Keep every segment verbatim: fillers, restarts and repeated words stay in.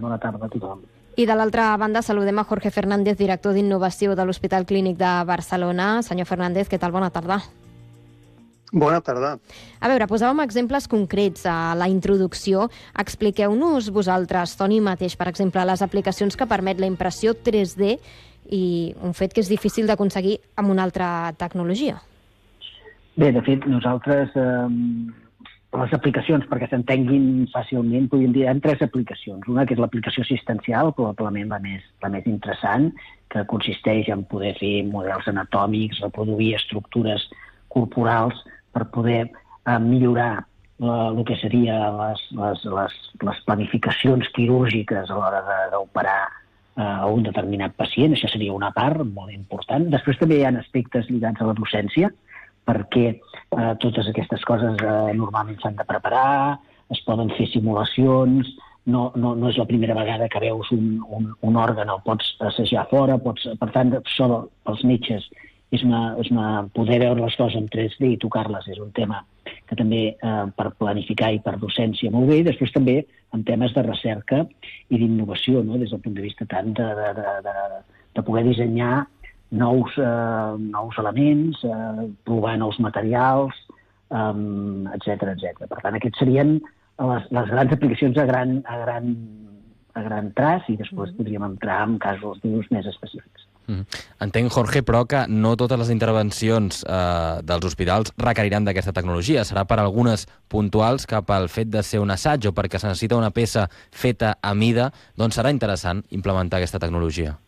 bona tarda a tothom. I de l'altra banda saludem a Jorge Fernández, director d'Innovació de l'Hospital Clínic de Barcelona. Senyor Fernández, què tal? Bona tarda. Bona tarda. A veure, posàvem exemples concrets a la introducció. Expliqueu-nos vosaltres, Toni mateix, per exemple, les aplicacions que permet la impressió tres D i un fet que és difícil d'aconseguir amb una altra tecnologia. Bé, de fet, nosaltres, eh, les aplicacions, perquè s'entenguin fàcilment, podríem dir, hi ha tres aplicacions. Una que és l'aplicació assistencial, probablement la més, la més interessant, que consisteix en poder fer models anatòmics, reproduir estructures corporals per poder eh, millorar la, el que seria les, les, les, les planificacions quirúrgiques a l'hora de, d'operar eh, a un determinat pacient. Això seria una part molt important. Després també hi ha aspectes lligats a la docència, perquè eh, totes aquestes coses eh, normalment s'han de preparar, es poden fer simulacions, no, no, no és la primera vegada que veus un, un, un òrgan, el pots assajar fora, pots, per tant, això pels metges és una, és una, poder veure les coses en tres D i tocar-les és un tema que també eh, per planificar i per docència molt bé, i després també en temes de recerca i d'innovació, no? Des del punt de vista tant de, de, de, de, de poder dissenyar nous, eh, nous elements, eh, provar nous materials, eh, etcètera, etcètera. Per tant, aquests serien les, les grans aplicacions a gran, a gran, a gran traç, i després podríem entrar en casos d'ús més específics. Mm. Entenc, Jorge, però que no totes les intervencions eh, dels hospitals requeriran d'aquesta tecnologia. Serà per algunes puntuals que pel fet de ser un assaig o perquè se necessita una peça feta a mida, doncs serà interessant implementar aquesta tecnologia.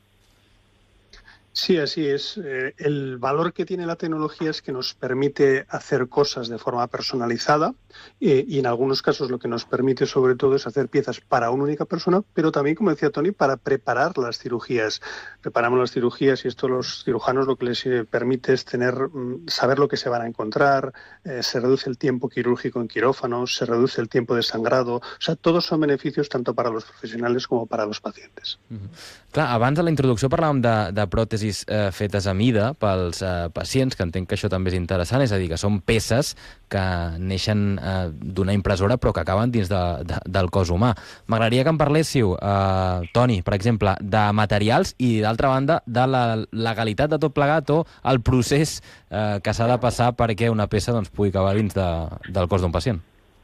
Sí, así es. Eh, el valor que tiene la tecnología es que nos permite hacer cosas de forma personalizada eh, y en algunos casos lo que nos permite sobre todo es hacer piezas para una única persona, pero también, como decía Toni, para preparar las cirugías. Preparamos las cirugías y esto a los cirujanos lo que les eh, permite es tener, saber lo que se van a encontrar, eh, se reduce el tiempo quirúrgico en quirófanos, se reduce el tiempo de sangrado, o sea, todos son beneficios tanto para los profesionales como para los pacientes. Mm-hmm. Clar, abans de la introducció parlàvem de, de pròtesis Eh, fetes a mida pels eh, pacients, que entenc que això també és interessant, és a dir, que són peces que neixen eh, d'una impressora però que acaben dins de, de, del cos humà. M'agradaria que em parléssiu, eh, Toni, per exemple, de materials i, d'altra banda, de la legalitat de tot plegat o el procés eh, que s'ha de passar perquè una peça doncs, pugui acabar dins de, del cos d'un pacient.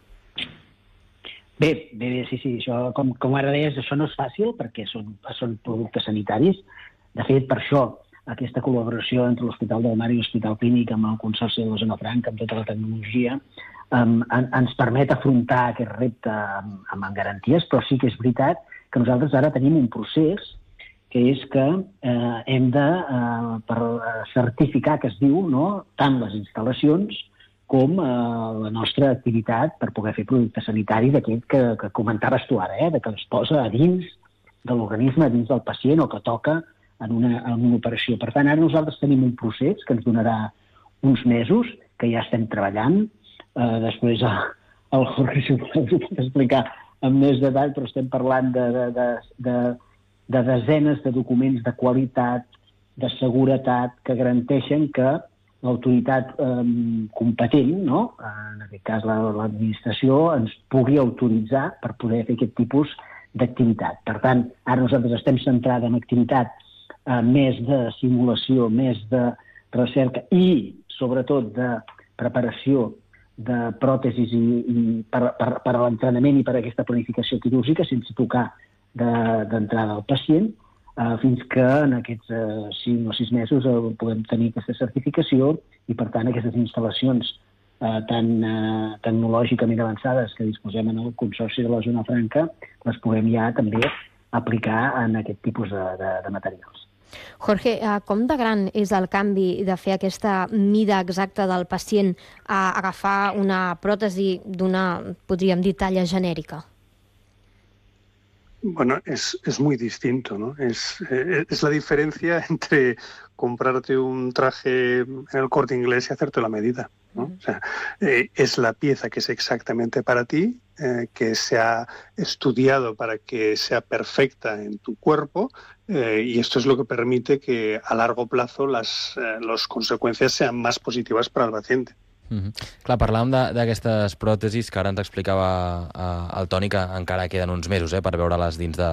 Bé, bé, bé, sí, sí, això, com, com ara deies, això no és fàcil perquè són, són productes sanitaris. De fet, per això, aquesta col·laboració entre l'Hospital del Mar i l'Hospital Clínic amb el Consorci de la Zona Franca, amb tota la tecnologia, um, en, ens permet afrontar aquest repte amb, amb garanties, però sí que és veritat que nosaltres ara tenim un procés que és que eh, hem de, eh, per certificar, que es diu, no?, tant les instal·lacions com eh, la nostra activitat per poder fer producte sanitari d'aquest que, que comentaves tu ara, eh, de que es posa a dins de l'organisme, a dins del pacient o que toca en una, en una operació. Per tant, ara nosaltres tenim un procés que ens donarà uns mesos, que ja estem treballant. Eh, després el, el Jorge s'ho pot explicar amb més detall, però estem parlant de, de, de, de, de desenes de documents de qualitat, de seguretat, que garanteixen que l'autoritat eh, competent, no?, en aquest cas l'administració, ens pugui autoritzar per poder fer aquest tipus d'activitat. Per tant, ara nosaltres estem centrats en activitat eh, més de simulació, més de recerca i, sobretot, de preparació de pròtesis i, i per, per, per a l'entrenament i per a aquesta planificació quirúrgica, sense tocar d'entrada al pacient, Uh, fins que en aquests uh, cinc o sis mesos uh, podem tenir aquesta certificació i, per tant, aquestes instal·lacions uh, tan uh, tecnològicament avançades que disposem en el Consorci de la Zona Franca les puguem ja també aplicar en aquest tipus de, de, de materials. Jorge, uh, com de gran és el canvi de fer aquesta mida exacta del pacient a agafar una pròtesi d'una, podríem dir, talla genèrica? Bueno, es, es muy distinto, ¿no? Es, eh, es la diferencia entre comprarte un traje en el Corte Inglés y hacerte la medida, ¿no? O sea, eh, es la pieza que es exactamente para ti, eh, que se ha estudiado para que sea perfecta en tu cuerpo, eh, y esto es lo que permite que a largo plazo las, eh, las consecuencias sean más positivas para el paciente. Mm-hmm. Clar, parlàvem d'aquestes pròtesis que ara ens explicava eh, el Toni, que encara queden uns mesos eh, per veure-les dins de,